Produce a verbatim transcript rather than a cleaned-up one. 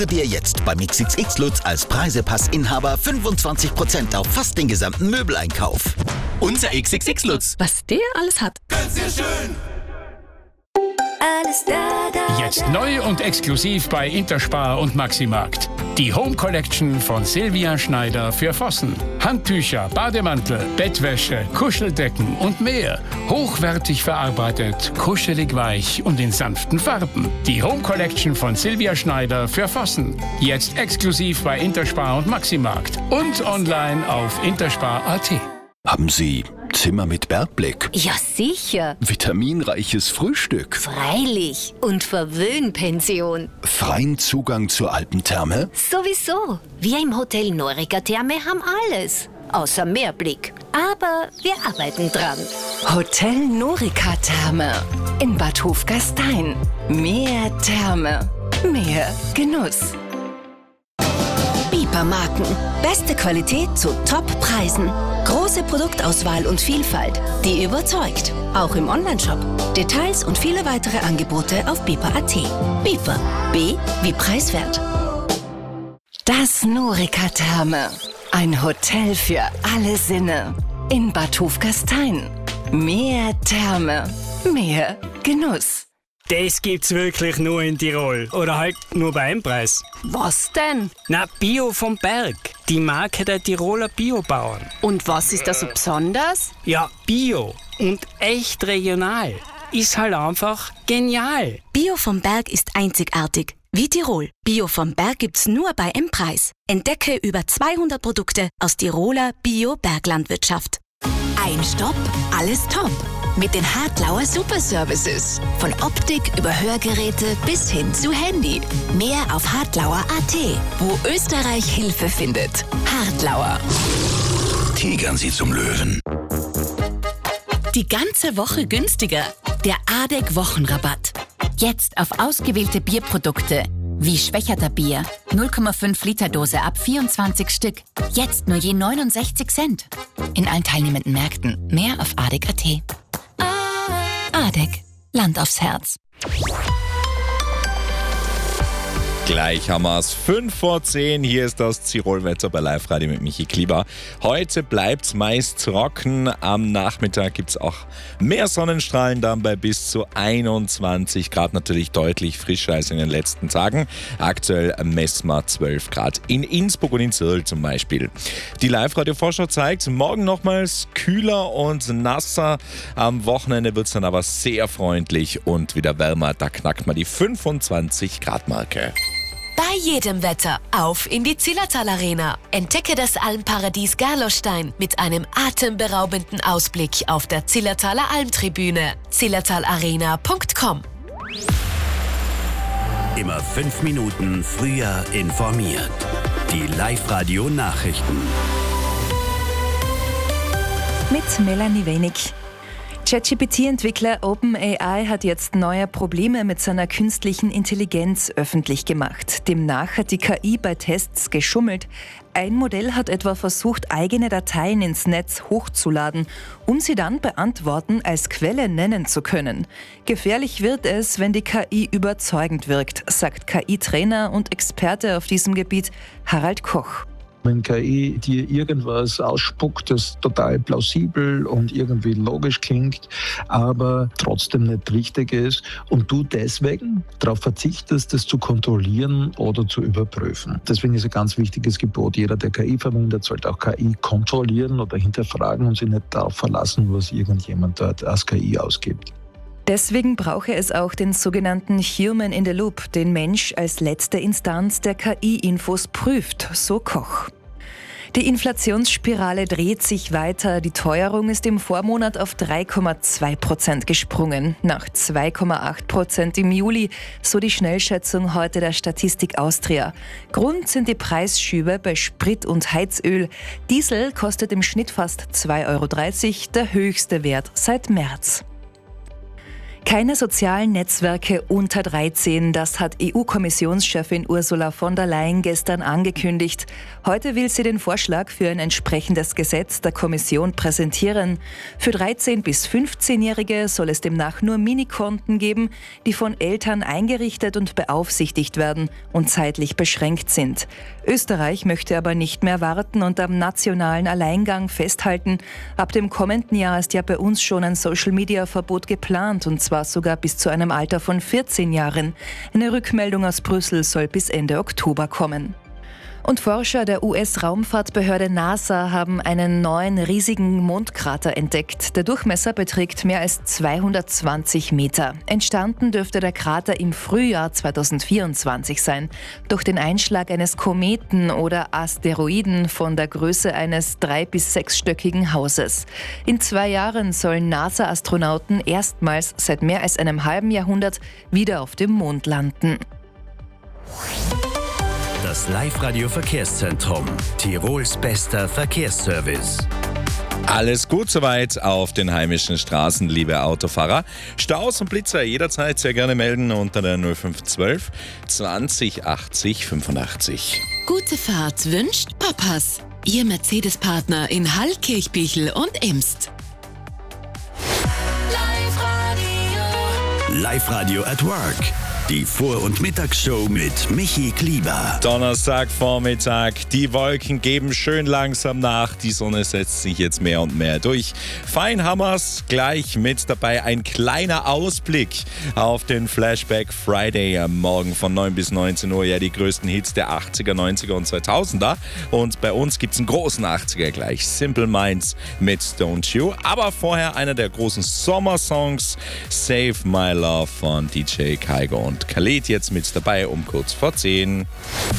Dir jetzt beim X X X Lutz als Preisepass-Inhaber fünfundzwanzig Prozent auf fast den gesamten Möbeleinkauf. Unser X X X Lutz. Was der alles hat. Ganz sehr schön. Alles da, da, Jetzt neu und exklusiv bei Interspar und Maximarkt. Die Home Collection von Silvia Schneider für Vossen. Handtücher, Bademantel, Bettwäsche, Kuscheldecken und mehr. Hochwertig verarbeitet, kuschelig weich und in sanften Farben. Die Home Collection von Silvia Schneider für Vossen. Jetzt exklusiv bei Interspar und Maximarkt. Und online auf interspar punkt at. Haben Sie Zimmer mit Bergblick? Ja, sicher. Vitaminreiches Frühstück? Freilich. Und Verwöhnpension. Freien Zugang zur Alpentherme? Sowieso. Wir im Hotel Norica Therme haben alles. Außer Meerblick. Aber wir arbeiten dran. Hotel Norica Therme in Bad Hofgastein. Mehr Therme, mehr Genuss. Bieper-Marken. Beste Qualität zu Top-Preisen. Große Produktauswahl und Vielfalt, die überzeugt. Auch im Onlineshop. Details und viele weitere Angebote auf bieper punkt at. Bieper. B wie preiswert. Das Norica Therme. Ein Hotel für alle Sinne. In Bad Hofgastein. Mehr Therme, mehr Genuss. Das gibt's wirklich nur in Tirol. Oder halt nur bei einem Preis. Was denn? Na, Bio vom Berg. Die Marke der Tiroler Biobauern. Und was ist da so besonders? Ja, Bio und echt regional. Ist halt einfach genial. Bio vom Berg ist einzigartig. Wie Tirol. Bio vom Berg gibt's nur bei M-Preis. Entdecke über zweihundert Produkte aus Tiroler Bio-Berglandwirtschaft. Ein Stopp, alles top. Mit den Hartlauer Superservices. Von Optik über Hörgeräte bis hin zu Handy. Mehr auf hartlauer punkt at, wo Österreich Hilfe findet. Hartlauer. Tigern Sie zum Löwen. Die ganze Woche günstiger. Der A D E C-Wochenrabatt. Jetzt auf ausgewählte Bierprodukte. Wie Schwächerter Bier. null Komma fünf Liter Dose ab vierundzwanzig Stück. Jetzt nur je neunundsechzig Cent. In allen teilnehmenden Märkten. Mehr auf A D E C punkt at. A D E C. Land aufs Herz. Gleich haben wir es. fünf vor zehn. Hier ist das Tirol-Wetter bei Live-Radio mit Michi Klieber. Heute bleibt es meist trocken. Am Nachmittag gibt es auch mehr Sonnenstrahlen, dann bei bis zu einundzwanzig Grad. Natürlich deutlich frischer als in den letzten Tagen. Aktuell messen wir zwölf Grad in Innsbruck und in Zirl zum Beispiel. Die Live-Radio-Vorschau zeigt, morgen nochmals kühler und nasser. Am Wochenende wird es dann aber sehr freundlich und wieder wärmer. Da knackt man die fünfundzwanzig Grad Marke. Bei jedem Wetter auf in die Zillertal Arena. Entdecke das Almparadies Gerlostein mit einem atemberaubenden Ausblick auf der Zillertaler Almtribüne. zillertal arena punkt com. Immer fünf Minuten früher informiert. Die Live-Radio-Nachrichten. Mit Melanie Wenig. ChatGPT-Entwickler OpenAI hat jetzt neue Probleme mit seiner künstlichen Intelligenz öffentlich gemacht. Demnach hat die K I bei Tests geschummelt. Ein Modell hat etwa versucht, eigene Dateien ins Netz hochzuladen, um sie dann bei Antworten als Quelle nennen zu können. Gefährlich wird es, wenn die K I überzeugend wirkt, sagt K I-Trainer und Experte auf diesem Gebiet Harald Koch. Wenn K I dir irgendwas ausspuckt, das total plausibel und irgendwie logisch klingt, aber trotzdem nicht richtig ist und du deswegen darauf verzichtest, das zu kontrollieren oder zu überprüfen. Deswegen ist ein ganz wichtiges Gebot, jeder, der K I verwendet, sollte auch K I kontrollieren oder hinterfragen und sich nicht darauf verlassen, was irgendjemand dort als K I ausgibt. Deswegen brauche es auch den sogenannten Human in the Loop, den Mensch als letzte Instanz der K I-Infos prüft, so Koch. Die Inflationsspirale dreht sich weiter. Die Teuerung ist im Vormonat auf drei Komma zwei Prozent gesprungen, nach zwei Komma acht Prozent im Juli, so die Schnellschätzung heute der Statistik Austria. Grund sind die Preisschübe bei Sprit und Heizöl. Diesel kostet im Schnitt fast zwei Euro dreißig, der höchste Wert seit März. Keine sozialen Netzwerke unter dreizehn, das hat E U-Kommissionschefin Ursula von der Leyen gestern angekündigt. Heute will sie den Vorschlag für ein entsprechendes Gesetz der Kommission präsentieren. Für dreizehn- bis fünfzehnjährige soll es demnach nur Minikonten geben, die von Eltern eingerichtet und beaufsichtigt werden und zeitlich beschränkt sind. Österreich möchte aber nicht mehr warten und am nationalen Alleingang festhalten. Ab dem kommenden Jahr ist ja bei uns schon ein Social-Media-Verbot geplant, und zwar sogar bis zu einem Alter von vierzehn Jahren. Eine Rückmeldung aus Brüssel soll bis Ende Oktober kommen. Und Forscher der U S-Raumfahrtbehörde NASA haben einen neuen riesigen Mondkrater entdeckt. Der Durchmesser beträgt mehr als zweihundertzwanzig Meter. Entstanden dürfte der Krater im Frühjahr zweitausendvierundzwanzig sein. Durch den Einschlag eines Kometen oder Asteroiden von der Größe eines drei- bis sechsstöckigen Hauses. In zwei Jahren sollen NASA-Astronauten erstmals seit mehr als einem halben Jahrhundert wieder auf dem Mond landen. Das Live-Radio-Verkehrszentrum. Tirols bester Verkehrsservice. Alles gut soweit auf den heimischen Straßen, liebe Autofahrer. Staus und Blitzer jederzeit sehr gerne melden unter der null fünf eins zwei zwanzig achtzig fünfundachtzig. Gute Fahrt wünscht Papas. Ihr Mercedes-Partner in Hall, Kirchbichel und Imst. Live-Radio at Work. Die Vor- und Mittagsshow mit Michi Klieber. Donnerstagvormittag, die Wolken geben schön langsam nach, die Sonne setzt sich jetzt mehr und mehr durch. Feinhammers gleich mit dabei, ein kleiner Ausblick auf den Flashback Friday am Morgen von neun bis neunzehn Uhr. Ja, die größten Hits der achtziger, neunziger und zweitausender. Und bei uns gibt es einen großen achtziger gleich, Simple Minds mit Don't You. Aber vorher einer der großen Sommersongs, Save My Love von D J Kaigo und Khalid jetzt mit dabei um kurz vor zehn.